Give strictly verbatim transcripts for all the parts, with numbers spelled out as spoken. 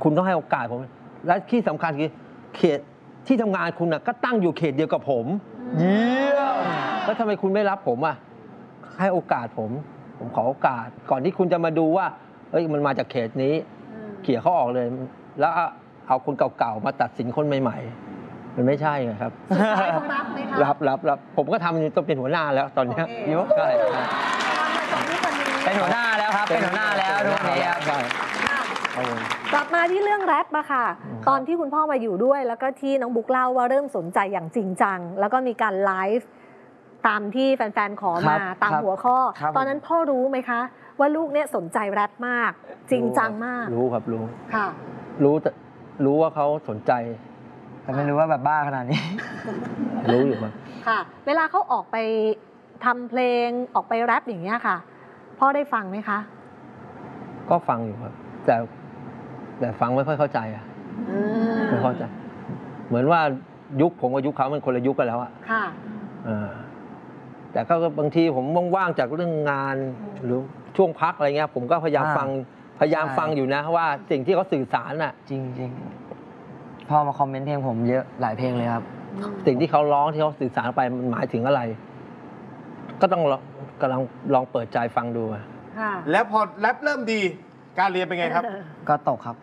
คุณต้องให้โอกาสผมและที่สำคัญคือเขตที่ทำงานคุณก็ตั้งอยู่เขตเดียวกับผมเยี่ยมแล้วทำไมคุณไม่รับผมอ่ะให้โอกาสผมผมขอโอกาสก่อนที่คุณจะมาดูว่าเอ้ยมันมาจากเขตนี้เขี่ยเขาออกเลยแล้วเอาคนเก่าๆมาตัดสินคนใหม่ๆมันไม่ใช่ไงครับรับไหมคะรับรับรับผมก็ทำต้องเป็นหัวหน้าแล้วตอนนี้ยกใช่เป็นหัวหน้าแล้วครับเป็นหัวหน้าแล้วทุกนี้ครับกลับมาที่เรื่องแรปอะค่ะตอนที่คุณพ่อมาอยู่ด้วยแล้วก็ที่น้องบุ๊กเล่าว่าเริ่มสนใจอย่างจริงจังแล้วก็มีการไลฟ์ตามที่แฟนๆขอมาตามหัวข้อตอนนั้นพ่อรู้ไหมคะว่าลูกเนี่ยสนใจแรปมากจริงจังมากรู้ครับรู้ค่ะรู้แต่รู้ว่าเขาสนใจแต่ไม่รู้ว่าแบบบ้าขนาดนี้รู้อยู่ครับค่ะเวลาเขาออกไปทำเพลงออกไปแรปอย่างเงี้ยค่ะพ่อได้ฟังไหมคะก็ฟังอยู่ครับแต่แต่ฟังไม่ค่อยเข้าใจอ่ะไม่เข้าใจเหมือนว่ายุคผมกับยุคเขามันคนละยุคกันแล้วอ่ะค่ะแต่ก็บางทีผมว่างๆจากเรื่องงานหรือช่วงพักอะไรเงี้ยผมก็พยายามฟังพยายามฟังอยู่นะว่าสิ่งที่เขาสื่อสารน่ะจริงๆพ่อมาคอมเมนต์เพลงผมเยอะหลายเพลงเลยครับสิ่งที่เขาร้องที่เขาสื่อสารไปมันหมายถึงอะไร ก็ต้องกำลังลองเปิดใจฟังดูแล้วพอแรปเริ่มดีการเรียนเป็นไงครับก็ตกครับ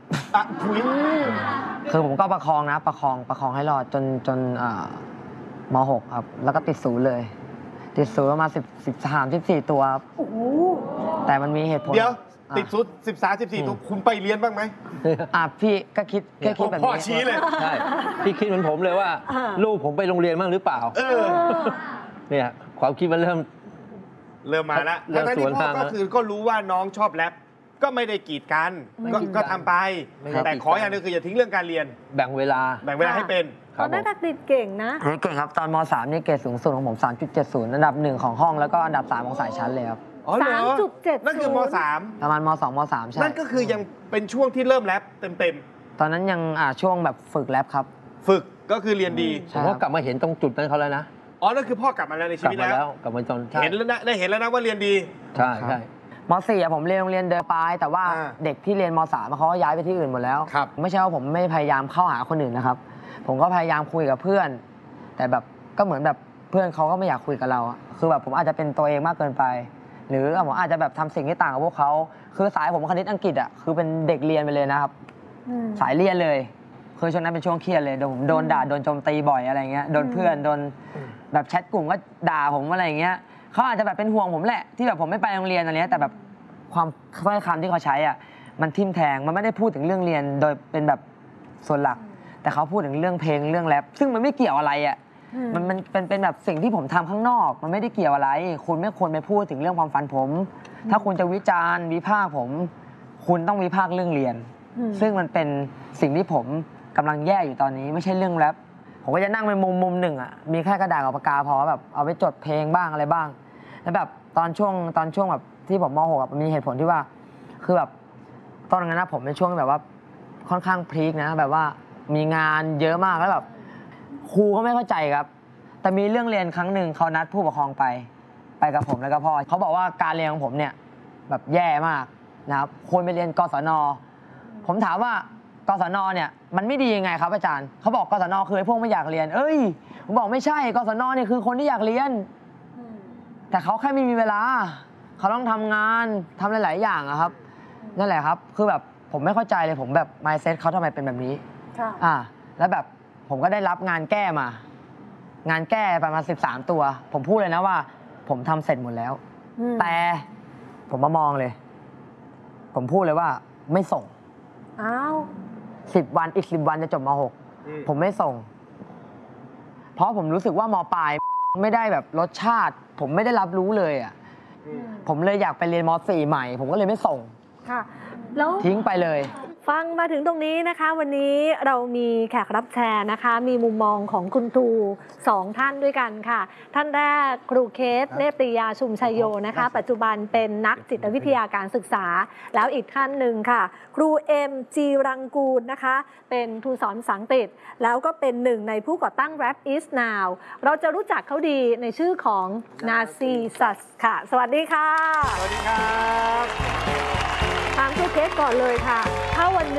คือผมก็ประคองนะประคองประคองให้รอดจนจนม หก ครับแล้วก็ติดศูนย์เลยติดศูนย์ประมาณสิบสิบสามสิบสี่ตัวแต่มันมีเหตุผลเดี๋ยวติดศูนย์สิบสามสิบสี่ตัวคุณไปเรียนบ้างไหมอ่ะพี่ก็คิดแค่คิดแบบนี้พ่อชี้เลยใช่พี่คิดเหมือนผมเลยว่าลูกผมไปโรงเรียนบ้างหรือเปล่าเนี่ยความคิดมันเริ่มเริ่มมาแล้วทั้งที่พ่อก็คือก็รู้ว่าน้องชอบแรปก็ไม่ได้กีดกันก็ทำไปแต่ขออย่างนึงคืออย่าทิ้งเรื่องการเรียนแบ่งเวลาแบ่งเวลาให้เป็นตอนนั้นตักติดเก่งนะเก่งครับตอนม สามนี่เกรดสูงสุดของผม สามจุดเจ็ดศูนย์ อันดับหนึ่งของห้องแล้วก็อันดับสามของสายชั้นเลยครับสามจุดเจ็ดนั่นคือม สามประมาณม สอง ม สามใช่นั่นก็คือยังเป็นช่วงที่เริ่มแรปเต็มๆตอนนั้นยังช่วงแบบฝึกแรปครับฝึกก็คือเรียนดีผมก็กลับมาเห็นตรงจุดนั้นเขาแล้วนะอ๋อนั่นคือพ่อกลับมาแล้วในชีวิตแล้วกลับมาจนเห็นแล้วนะได้เห็นแล้วนะว่าเรียนดีใช่ใช่ม สี่ผมเรียนโรงเรียนเดินปลายแต่ว่าเด็กที่เรียนม สามเขาก็ย้ายไปที่อื่นหมดแล้วไม่ใช่ว่าผมไม่พยายามเข้าหาคนอื่นนะครับผมก็พยายามคุยกับเพื่อนแต่แบบก็เหมือนแบบเพื่อนเขาก็ไม่อยากคุยกับเราคือแบบผมอาจจะเป็นตัวเองมากเกินไปหรือผมอาจจะแบบทำสิ่งที่ต่างกับพวกเขาคือสายผมคณิตอังกฤษอ่ะคือเป็นเด็กเรียนไปเลยนะครับสายเรียนเลยคือช่วงนั้นเป็นช่วงเครียดเลยโดนผมโดนด่าโดนโจมตีบ่อยอะไรเงี้ยโดนเพื่อนโดนแบบแชทกลุ่มก็ด่าผมอะไรเงี้ยเขาอาจจะแบบเป็นห่วงผมแหละที่แบบผมไม่ไปโรงเรียนอะไรเงี้ยแต่แบบความถ้อยคำที่เขาใช้อ่ะมันทิ่มแทงมันไม่ได้พูดถึงเรื่องเรียนโดยเป็นแบบส่วนหลักแต่เขาพูดถึงเรื่องเพลงเรื่องแรปซึ่งมันไม่เกี่ยวอะไรอ่ะมันมันเป็นเป็นแบบสิ่งที่ผมทำข้างนอกมันไม่ได้เกี่ยวอะไรคุณไม่ควรไปพูดถึงเรื่องความฝันผมถ้าคุณจะวิจารณ์วิพากษ์ผมคุณต้องวิพากษ์เรื่องเรียนซึ่งมันเป็นสิ่งที่ผมกำลังแย่อยู่ตอนนี้ไม่ใช่เรื่องแรปผมก็จะนั่งเป็นมุมมุมหนึ่งอ่ะมีแค่กระดาษกับปากกาพอแบบเอาไปจดเพลงบ้างอะไรบ้างแล้วแบบตอนช่วงตอนช่วงแบบที่ผมม หก มีเหตุผลที่ว่าคือแบบตอนนั้นนะผมเป็นช่วงแบบว่าค่อนข้างพีคนะแบบว่ามีงานเยอะมากแล้วแบบครูก็ไม่เข้าใจครับแต่มีเรื่องเรียนครั้งหนึ่งเขานัดผู้ปกครองไปไปกับผมแล้วก็พ่อเขาบอกว่าการเรียนของผมเนี่ยแบบแย่มากนะครับควรไปเรียนกศน.ผมถามว่ากศน.เนี่ยมันไม่ดียังไงครับอาจารย์เขาบอกกศน.คือไอ้พวกไม่อยากเรียนเอ้ยผมบอกไม่ใช่กศน.เนี่ยคือคนที่อยากเรียนแต่เขาแค่ไม่มีเวลาเขาต้องทำงานทำหลายๆอย่างอะครับนั่นแหละครับคือแบบผมไม่เข้าใจเลยผมแบบ mindset เขาทำไมเป็นแบบนี้อ่าแล้วแบบผมก็ได้รับงานแก้มางานแก้ประมาณสิบสามตัวผมพูดเลยนะว่าผมทำเสร็จหมดแล้วแต่ผมมามองเลยผมพูดเลยว่าไม่ส่งอ้าวสิบวันอีกสิบวันจะจบม หก ผมไม่ส่งเพราะผมรู้สึกว่ามปลายไม่ได้แบบรสชาติผมไม่ได้รับรู้เลยอ่ะผมเลยอยากไปเรียนม สี่ใหม่ผมก็เลยไม่ส่งค่ะแล้วทิ้งไปเลยฟังมาถึงตรงนี้นะคะวันนี้เรามีแขกรับแชร์นะคะมีมุมมองของคุณครูสองท่านด้วยกันค่ะท่านแรกครูเคสเนตริยาชุมชัยโยนะคะปัจจุบันเป็นนักจิตวิทยาการศึกษาแล้วอีกท่านหนึ่งค่ะครูเอ็มจีรังกูลนะคะเป็นครูสอนภาษาอังกฤษแล้วก็เป็นหนึ่งในผู้ก่อตั้ง Rap is Now เราจะรู้จักเขาดีในชื่อของนาซีซัสค่ะสวัสดีค่ะสวัสดีครับถามครูเคสก่อนเลยค่ะถ้าวันหนึ่งลู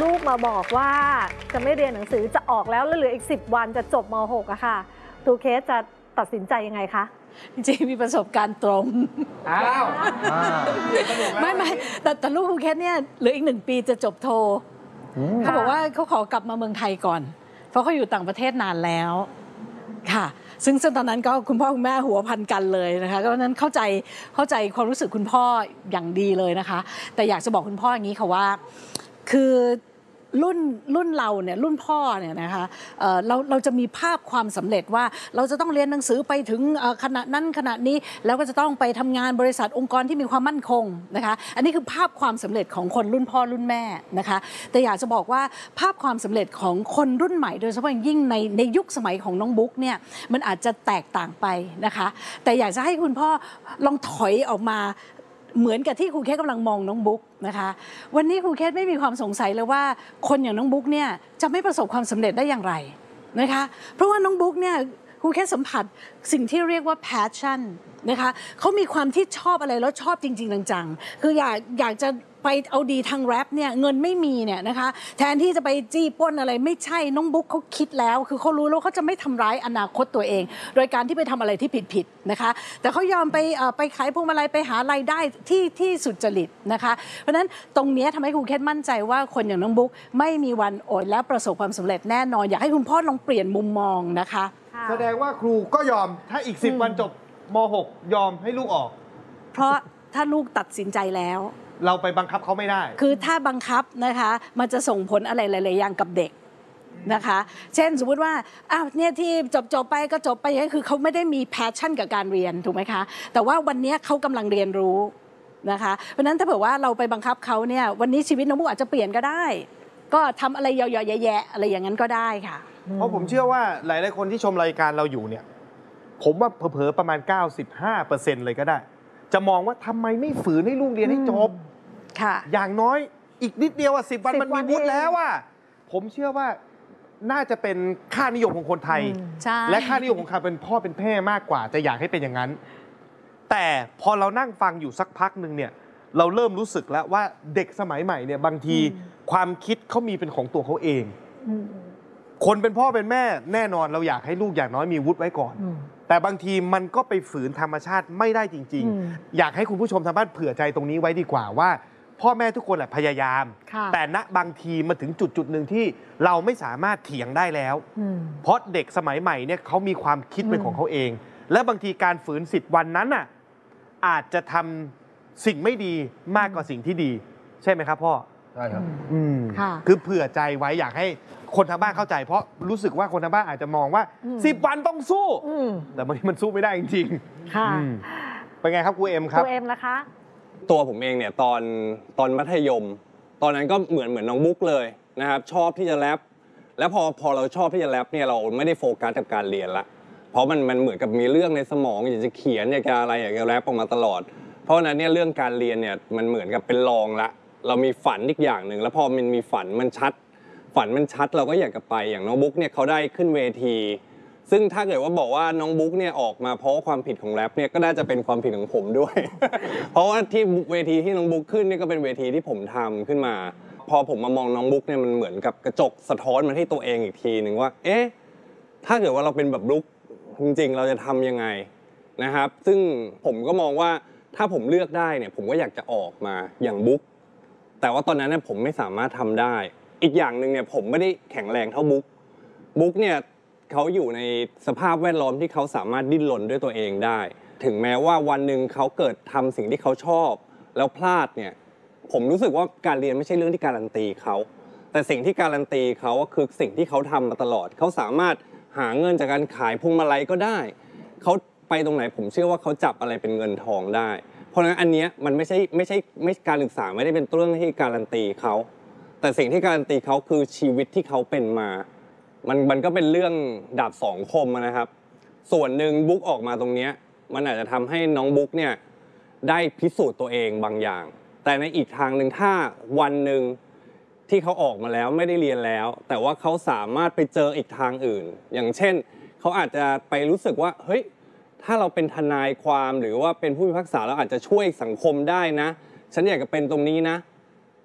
ลูกมาบอกว่าจะไม่เรียนหนังสือจะออกแล้วแล้วเหลืออีกสิบวันจะจบม หกอะค่ะครูเคสจะตัดสินใจยังไงคะจริงๆมีประสบการณ์ตรงอ้าวไม่ไม่แต่แต่ลูกครูเคสเนี่ยเหลืออีกหนึ่งปีจะจบโทเขาบอกว่าเขาขอกลับมาเมืองไทยก่อนเพราะเขาอยู่ต่างประเทศนานแล้วค่ะซึ่งซึ่งตอนนั้นก็คุณพ่อคุณแม่หัวพันกันเลยนะคะก็นั้นเข้าใจเข้าใจความรู้สึกคุณพ่ออย่างดีเลยนะคะแต่อยากจะบอกคุณพ่ออย่างนี้ค่ะว่าคือรุ่นรุ่นเราเนี่ยรุ่นพ่อเนี่ยนะคะ เอ่อ เราเราจะมีภาพความสำเร็จว่าเราจะต้องเรียนหนังสือไปถึงขณะนั้นขณะนี้แล้วก็จะต้องไปทำงานบริษัทองค์กรที่มีความมั่นคงนะคะอันนี้คือภาพความสำเร็จของคนรุ่นพ่อรุ่นแม่นะคะแต่อยากจะบอกว่าภาพความสำเร็จของคนรุ่นใหม่โดยเฉพาะอย่างยิ่งในในยุคสมัยของน้องบุ๊กเนี่ยมันอาจจะแตกต่างไปนะคะแต่อยากจะให้คุณพ่อลองถอยออกมาเหมือนกับที่ครูเคสกำลังมองน้องบุ๊กนะคะวันนี้ครูเคสไม่มีความสงสัยเลยว่าคนอย่างน้องบุ๊กเนี่ยจะไม่ประสบความสำเร็จได้อย่างไรนะคะเพราะว่าน้องบุ๊กเนี่ยครูเคสสัมผัสสิ่งที่เรียกว่า passion นะคะเขามีความที่ชอบอะไรแล้วชอบจริงๆจังๆคืออยากอยากจะไปเอาดีทางแรปเนี่ยเงินไม่มีเนี่ยนะคะแทนที่จะไปจี้ป้นอะไรไม่ใช่น้องบุ๊กเขาคิดแล้วคือเขารู้แล้วเขาจะไม่ทำร้ายอนาคตตัวเองโดยการที่ไปทำอะไรที่ผิดๆนะคะแต่เขายอมไปไปขายพวงมาลัยไปหารายได้ที่ที่สุจริตนะคะเพราะฉะนั้นตรงนี้ทำให้ครูเคสมั่นใจว่าคนอย่างน้องบุ๊กไม่มีวันอดและประสบความสำเร็จแน่นอนอยากให้คุณพ่อลองเปลี่ยนมุมมองนะคะแสดงว่าครูก็ยอมถ้าอีกสิบวันจบม หก ยอมให้ลูกออกเพราะถ้าลูกตัดสินใจแล้วเราไปบังคับเขาไม่ได้คือถ้าบังคับนะคะมันจะส่งผลอะไรหลายๆอย่างกับเด็กนะคะเช่นสมมติว่าอ้าวเนี่ยที่จบจบไปก็จบไปอย่างนี้คือเขาไม่ได้มีแพชชั่นกับการเรียนถูกไหมคะแต่ว่าวันนี้เขากำลังเรียนรู้นะคะเพราะฉะนั้นถ้าเผื่อว่าเราไปบังคับเขาเนี่ยวันนี้ชีวิตน้องบุ๊กอาจจะเปลี่ยนก็ได้ก็ทำอะไรเยอะๆแยะๆอะไรอย่างนั้นก็ได้ค่ะเพราะผมเชื่อว่าหลายๆคนที่ชมรายการเราอยู่เนี่ยผมว่าเผลอๆประมาณ เก้าสิบห้าเปอร์เซ็นต์ เลยก็ได้จะมองว่าทำไมไม่ฝืนให้ลูกเรียนให้จบอย่างน้อยอีกนิดเดียวอ่ะสิบวันมันมีวุฒิแล้วอ่ะผมเชื่อว่าน่าจะเป็นค่านิยมของคนไทยและค่านิยมของใครเป็นพ่อเป็นแม่มากกว่าจะอยากให้เป็นอย่างนั้นแต่พอเรานั่งฟังอยู่สักพักหนึ่งเนี่ยเราเริ่มรู้สึกแล้วว่าเด็กสมัยใหม่เนี่ยบางทีความคิดเขามีเป็นของตัวเขาเองคนเป็นพ่อเป็นแม่แน่นอนเราอยากให้ลูกอย่างน้อยมีวุฒิไว้ก่อนแต่บางทีมันก็ไปฝืนธรรมชาติไม่ได้จริงๆอยากให้คุณผู้ชมทางบ้านเผื่อใจตรงนี้ไว้ดีกว่าว่าพ่อแม่ทุกคนแหละพยายามแต่ณบางทีมาถึงจุดจุดหนึ่งที่เราไม่สามารถเถียงได้แล้วเพราะเด็กสมัยใหม่เนี่ยเขามีความคิดเป็นของเขาเองและบางทีการฝืนสิทธิ์วันนั้นน่ะอาจจะทำสิ่งไม่ดีมากกว่าสิ่งที่ดีใช่ไหมครับพ่อใช่ครับคือเผื่อใจไว้อยากให้คนทางบ้านเข้าใจเพราะรู้สึกว่าคนทางบ้านอาจจะมองว่าสิบวันต้องสู้แต่บางทีมันสู้ไม่ได้จริงๆค่ะเป็นไงครับครูเอ็มครับครูเอ็มนะคะตัวผมเองเนี่ยตอนตอนมัธยมตอนนั้นก็เหมือนเหมือนน้องบุ๊กเลยนะครับชอบที่จะแรปแล้วพอพอเราชอบที่จะแรปเนี่ยเราไม่ได้โฟกัสกับการเรียนละเพราะมันมันเหมือนกับมีเรื่องในสมองอยากจะเขียนอยากจะอะไรอยากจะแรปออกมาตลอดเพราะนั้นเนี่ยเรื่องการเรียนเนี่ยมันเหมือนกับเป็นรองละเรามีฝันอีกอย่างหนึ่งแล้วพอมันมีฝันมันชัดฝันมันชัดเราก็อยากจะไปอย่างน้องบุ๊กเนี่ยเขาได้ขึ้นเวทีซึ่งถ้าเกิดว่าบอกว่าน้องบุ๊กเนี่ยออกมาเพราะความผิดของแรปเนี่ยก็น่าจะเป็นความผิดของผมด้วย เพราะว่าที่เวทีที่น้องบุ๊กขึ้นนี่ก็เป็นเวทีที่ผมทำขึ้นมาพอผมมามองน้องบุ๊กเนี่ยมันเหมือนกับกระจกสะท้อนมาที่ตัวเองอีกทีหนึ่งว่าเอ๊ะถ้าเกิดว่าเราเป็นแบบบุ๊กจริงๆเราจะทำยังไงนะครับซึ่งผมก็มองว่าถ้าผมเลือกได้เนี่ยผมก็อยากจะออกมาอย่างบุ๊กแต่ว่าตอนนั้นเนี่ยผมไม่สามารถทำได้อีกอย่างหนึ่งเนี่ยผมไม่ได้แข็งแรงเท่าบุ๊กบุ๊กเนี่ยเขาอยู่ในสภาพแวดล้อมที่เขาสามารถดิ้นรนด้วยตัวเองได้ถึงแม้ว่าวันหนึ่งเขาเกิดทำสิ่งที่เขาชอบแล้วพลาดเนี่ยผมรู้สึกว่าการเรียนไม่ใช่เรื่องที่การันตีเขาแต่สิ่งที่การันตีเขาก็คือสิ่งที่เขาทำมาตลอดเขาสามารถหาเงินจากการขายพวงมาลัยก็ได้เขาไปตรงไหนผมเชื่อว่าเขาจับอะไรเป็นเงินทองได้เพราะฉะนั้นอันนี้มันไม่ใช่ไม่ใช่ไม่การศึกษาไม่ได้เป็นเรื่องที่การันตีเขาแต่สิ่งที่การันตีเขาคือชีวิตที่เขาเป็นมามันมันก็เป็นเรื่องดาบสองคมนะครับส่วนหนึ่งบุ๊กออกมาตรงนี้มันอาจจะทำให้น้องบุ๊กเนี่ยได้พิสูจน์ตัวเองบางอย่างแต่ในอีกทางหนึ่งถ้าวันหนึ่งที่เขาออกมาแล้วไม่ได้เรียนแล้วแต่ว่าเขาสามารถไปเจออีกทางอื่นอย่างเช่นเขาอาจจะไปรู้สึกว่าเฮ้ยถ้าเราเป็นทนายความหรือว่าเป็นผู้พิพากษาเราอาจจะช่วยสังคมได้นะฉันอยากจะเป็นตรงนี้นะ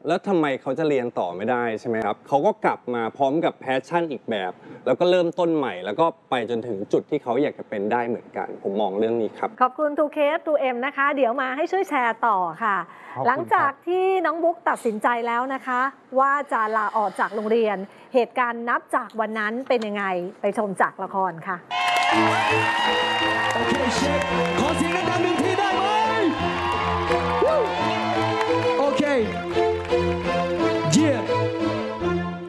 แล้วทำไมเขาจะเรียนต่อไม่ได้ใช่ไหมครับเขาก็กลับมาพร้อมกับแพชชั่นอีกแบบ แล้วก็เริ่มต้นใหม่ แล้วก็ไปจนถึงจุดที่เขาอยากจะเป็นได้เหมือนกันผมมองเรื่องนี้ครับขอบคุณทูเคสทูเอ็มนะคะ เดี๋ยวมาให้ช่วยแชร์ต่อค่ะ หลังจากที่น้องบุ๊กตัดสินใจแล้วนะคะ ว่าจะลาออกจากโรงเรียนเหตุการณ์นับจากวันนั้นเป็นยังไงไปชมจากละครค่ะ Okay, shake.